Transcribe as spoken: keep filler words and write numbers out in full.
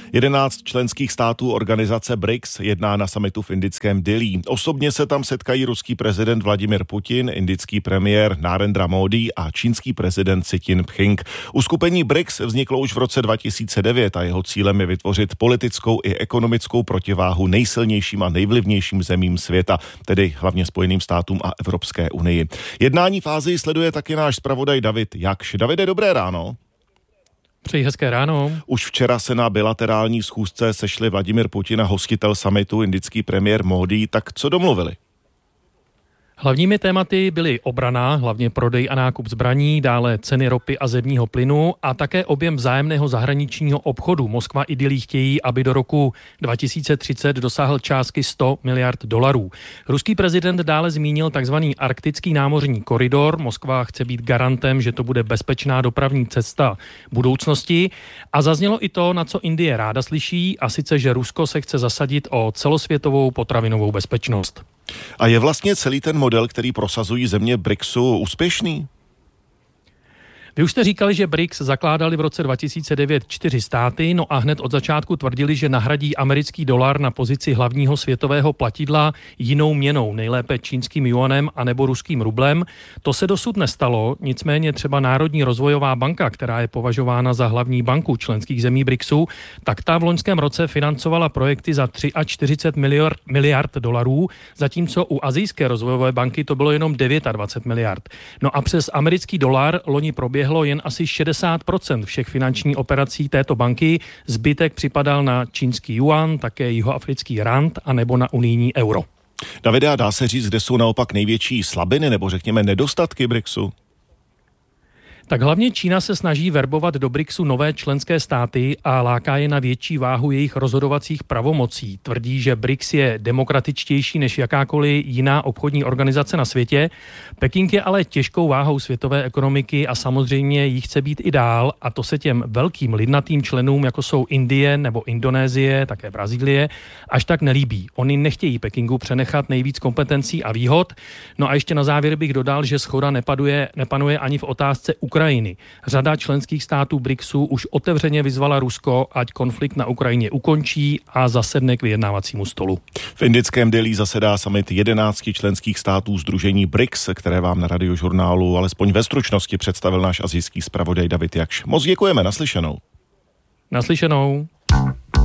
Jedenáct členských států organizace B R I C S jedná na summitu v indickém Dillí. Osobně se tam setkají ruský prezident Vladimir Putin, indický premiér Narendra Modi a čínský prezident Xi Jinping. Uskupení B R I C S vzniklo už v roce dva tisíce devět a jeho cílem je vytvořit politickou i ekonomickou protiváhu nejsilnějším a nejvlivnějším zemím světa, tedy hlavně Spojeným státům a Evropské unii. Jednání v Asii sleduje taky náš zpravodaj David Jakš. Davide, dobré ráno. Přeji hezké ráno. Už včera se na bilaterální schůzce sešli Vladimir Putin a hostitel summitu, indický premiér Modi. Tak co domluvili? Hlavními tématy byly obrana, hlavně prodej a nákup zbraní, dále ceny ropy a zemního plynu a také objem vzájemného zahraničního obchodu. Moskva i Dillí chtějí, aby do roku dva tisíce třicet dosáhl částky sto miliard dolarů. Ruský prezident dále zmínil takzvaný arktický námořní koridor. Moskva chce být garantem, že to bude bezpečná dopravní cesta budoucnosti. A zaznělo i to, na co Indie ráda slyší, a sice, že Rusko se chce zasadit o celosvětovou potravinovou bezpečnost. A je vlastně celý ten model, který prosazují země B R I C S u, úspěšný? Vy už jste říkali, že B R I C S zakládali v roce dva tisíce devět čtyři státy, no a hned od začátku tvrdili, že nahradí americký dolar na pozici hlavního světového platidla jinou měnou, nejlépe čínským juanem anebo ruským rublem. To se dosud nestalo, nicméně třeba Národní rozvojová banka, která je považována za hlavní banku členských zemí B R I C S u, tak ta v loňském roce financovala projekty za čtyřicet tři miliard dolarů, zatímco u Asijské rozvojové banky to bylo jenom dvacet devět miliard. No a přes americký dolar loni proběhlo jen asi šedesát procent všech finančních operací této banky, zbytek připadal na čínský juan, také jihoafrický rand a nebo na unijní euro. Davide, a dá se říct, kde jsou naopak největší slabiny nebo řekněme nedostatky B R I C S u? Tak hlavně Čína se snaží verbovat do B R I C S u nové členské státy a láká je na větší váhu jejich rozhodovacích pravomocí. Tvrdí, že B R I C S je demokratičtější než jakákoliv jiná obchodní organizace na světě. Peking je ale těžkou váhou světové ekonomiky a samozřejmě jí chce být i dál, a to se těm velkým lidnatým členům, jako jsou Indie nebo Indonésie, také Brazílie, až tak nelíbí. Oni nechtějí Pekingu přenechat nejvíc kompetencí a výhod. No a ještě na závěr bych dodal, že shoda nepaduje, nepanuje ani v otázce Ukrajiny. Ukrajiny. Řada členských států B R I C S u už otevřeně vyzvala Rusko, ať konflikt na Ukrajině ukončí a zasedne k vyjednávacímu stolu. V indickém Dillí zasedá summit jedenácti členských států sdružení B R I C S, které vám na Radiožurnálu alespoň ve stručnosti představil náš asijský zpravodaj David Jakš. Moc děkujeme, naslyšenou. Naslyšenou.